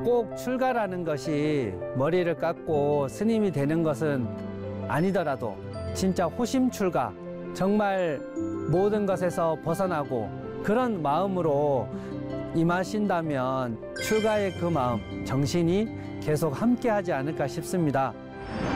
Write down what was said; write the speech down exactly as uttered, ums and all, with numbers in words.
꼭 출가라는 것이 머리를 깎고 스님이 되는 것은 아니더라도 진짜 호심 출가, 정말 모든 것에서 벗어나고 그런 마음으로 임하신다면 출가의 그 마음, 정신이 계속 함께 하지 않을까 싶습니다.